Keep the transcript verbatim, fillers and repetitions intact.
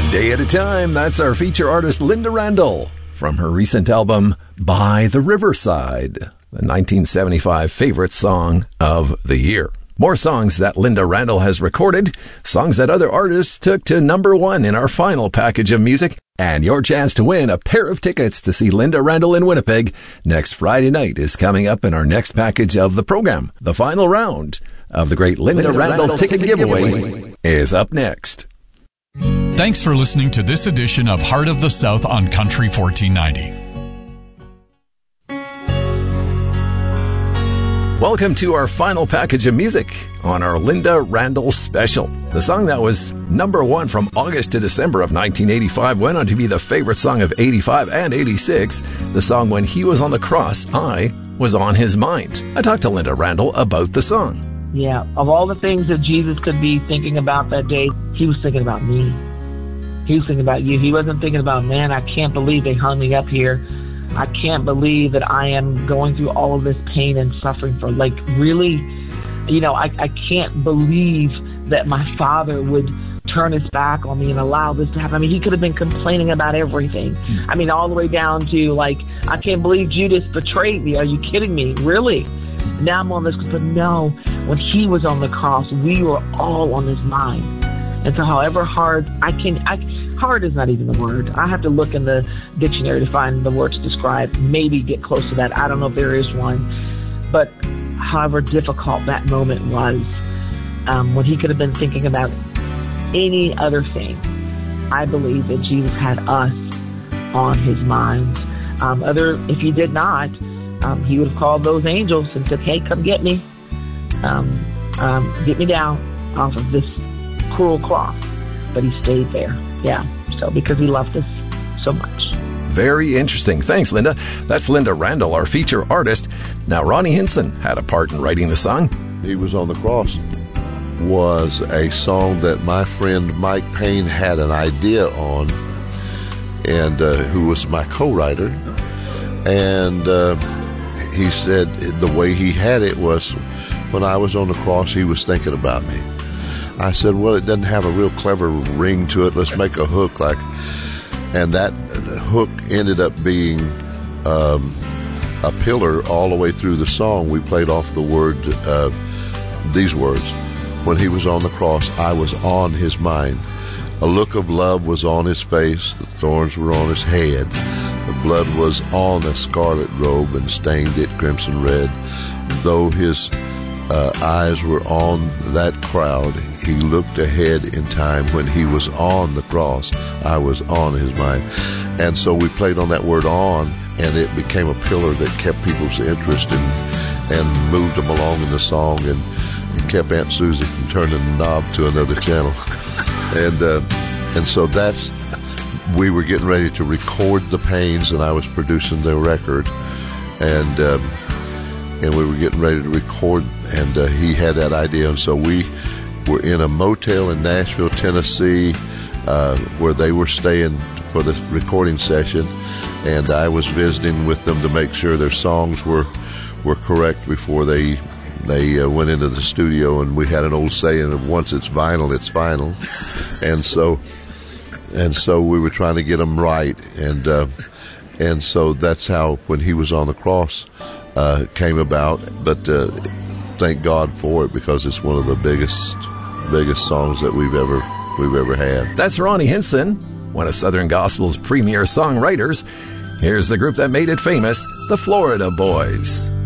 One day at a time, that's our feature artist Linda Randall from her recent album, By the Riverside, the nineteen seventy-five favorite song of the year. More songs that Linda Randall has recorded, songs that other artists took to number one in our final package of music, and your chance to win a pair of tickets to see Linda Randall in Winnipeg next Friday night is coming up in our next package of the program. The final round of the great Linda, Linda Randall, Randall ticket, ticket giveaway, giveaway is up next. Thanks for listening to this edition of Heart of the South on Country fourteen ninety. Welcome to our final package of music on our Linda Randall special. The song that was number one from August to December of nineteen eighty-five went on to be the favorite song of eighty-five and eighty-six. The song When He Was on the Cross, I Was on His Mind. I talked to Linda Randall about the song. Yeah, of all the things that Jesus could be thinking about that day, he was thinking about me. He was thinking about you. He wasn't thinking about, man, I can't believe they hung me up here. I can't believe that I am going through all of this pain and suffering for, like, really, you know, I, I can't believe that my father would turn his back on me and allow this to happen. I mean, he could have been complaining about everything. I mean, all the way down to, like, I can't believe Judas betrayed me. Are you kidding me? Really? Now I'm on this, but no, when he was on the cross, we were all on his mind. And so however hard I can, I hard is not even the word. I have to look in the dictionary to find the word to describe, maybe get close to that. I don't know if there is one. But however difficult that moment was, um, when he could have been thinking about any other thing, I believe that Jesus had us on his mind. Um, other, if he did not, um, he would have called those angels and said, hey, come get me. Um, um, get me down off of this cruel cross. But he stayed there. Yeah, so because he loved us so much. Very interesting. Thanks, Linda. That's Linda Randall, our feature artist. Now, Ronnie Hinson had a part in writing the song. He Was on the Cross was a song that my friend Mike Payne had an idea on, and uh, who was my co-writer. And uh, he said the way he had it was, when I was on the cross, he was thinking about me. I said, well, it doesn't have a real clever ring to it. Let's make a hook like, and that hook ended up being um, a pillar all the way through the song. We played off the word, uh, these words, when he was on the cross, I was on his mind. A look of love was on his face. The thorns were on his head. The blood was on a scarlet robe and stained it crimson red. Though his uh, eyes were on that crowd, he looked ahead in time. When he was on the cross, I was on his mind. And so we played on that word on, and it became a pillar that kept people's interest and, and moved them along in the song, and, and kept Aunt Susie from turning the knob to another channel. And uh, and so that's, we were getting ready to record the Pains, and I was producing the record, and um, and we were getting ready to record, and uh, he had that idea, and so we were in a motel in Nashville, Tennessee, uh, where they were staying for the recording session, and I was visiting with them to make sure their songs were were correct before they they uh, went into the studio. And we had an old saying that once it's vinyl, it's final, and so and so we were trying to get them right, and uh, and so that's how When He Was on the Cross uh, came about. But uh, thank God for it, because it's one of the biggest. biggest songs that we've ever we've ever had. That's Ronnie Hinson, one of Southern Gospel's premier songwriters. Here's the group that made it famous, the Florida Boys.